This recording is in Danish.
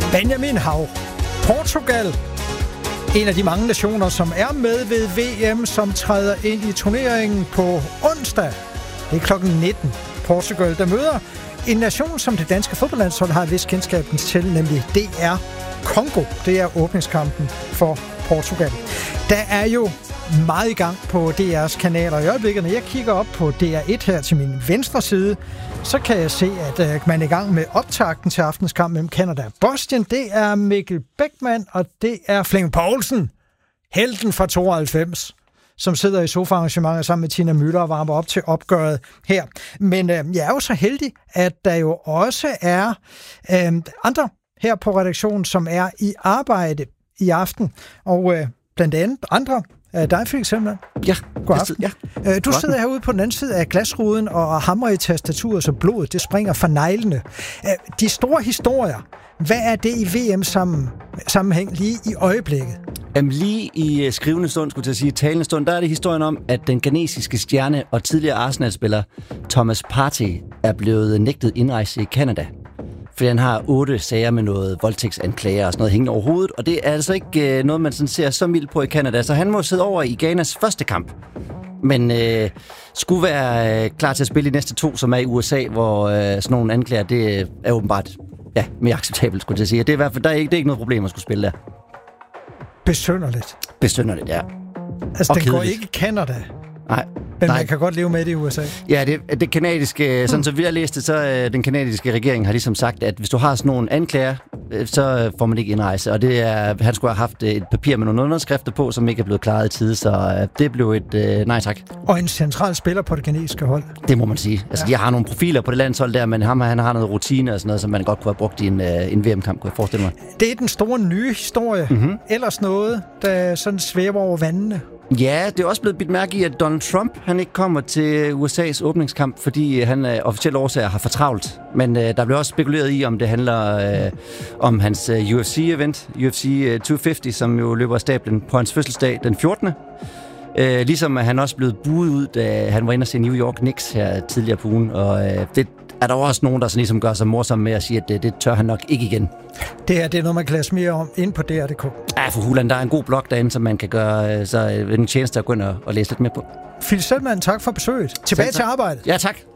Benjamin Hav. Portugal. En af de mange nationer, som er med ved VM, som træder ind i turneringen på onsdag. Det er klokken 19. Portugal, der møder en nation, som det danske fodboldlandshold har et vist kendskab til, nemlig DR Congo. Det er åbningskampen for Portugal. Der er jo meget i gang på DR's kanaler i øjeblikket. Når jeg kigger op på DR1 her til min venstre side, så kan jeg se, at man er i gang med optakten til aftens kamp mellem Canada og Bosnien. Det er Mikkel Beckmann, og det er Flemming Poulsen, helten fra 92, som sidder i sofaarrangementet sammen med Tina Müller og varmer op til opgøret her. Men jeg er jo så heldig, at der jo også er andre her på redaktionen, som er i arbejde i aften. Og blandt andet andre dig for eksempel. Ja, god aften. Ja. Du sidder herude på den anden side af glasruden og hamrer i tastaturet, så blodet det springer fra neglene. De store historier, hvad er det i VM-sammenhæng lige i øjeblikket? Lige i skrivende stund, skulle jeg sige, talende stund, der er det historien om, at den ghanesiske stjerne og tidligere Arsenal-spiller Thomas Partey er blevet nægtet indrejse i Canada. Fordi han har 8 sager med noget voldtægtsanklager og sådan noget hængende over hovedet, og det er altså ikke noget, man sådan ser så mildt på i Canada, så han må sidde over i Ghanas første kamp. Men skulle være klar til at spille de næste 2, som er i USA, hvor sådan nogle anklager, det er åbenbart mere acceptabelt, skulle jeg sige. Det er i hvert fald, det er ikke noget problem at skulle spille der. Besynderligt, ja. Altså, den går ikke i Canada. Nej. Men man kan godt leve med det i USA. Ja, det kanadiske, sådan så vi har læst det, så den kanadiske regering har ligesom sagt, at hvis du har sådan nogle anklager, så får man ikke indrejse. Og det er, han skulle have haft et papir med nogle underskrifter på, som ikke er blevet klaret i tide, så det blev et nej tak. Og en central spiller på det kanadiske hold. Det må man sige. Altså, de har nogle profiler på det landshold der, men han har noget rutine og sådan noget, som man godt kunne have brugt i en VM-kamp, kunne jeg forestille mig. Det er den store nye historie. Mm-hmm. Ellers noget, der sådan svæver over vandene. Ja, det er også blevet bidt mærke i, at Donald Trump han ikke kommer til USA's åbningskamp, fordi han af officielle årsager har for travlt. Men der blev også spekuleret i, om det handler om hans UFC-event, UFC 250, som jo løber af stablen på hans fødselsdag den 14. Ligesom han også blev buet ud, da han var inde og se New York Knicks her tidligere på ugen. Og det er der også nogen, der sådan ligesom gør sig morsomme med at sige, at det tør han nok ikke igen. Det er noget, man kan læse mere om inde på DR.dk. Ja, for hulen, der er en god blog derinde, som man kan gøre så en tjeneste at gå ind og læse lidt mere på. Phil Selman, tak for besøget. Tilbage til arbejdet. Ja, tak.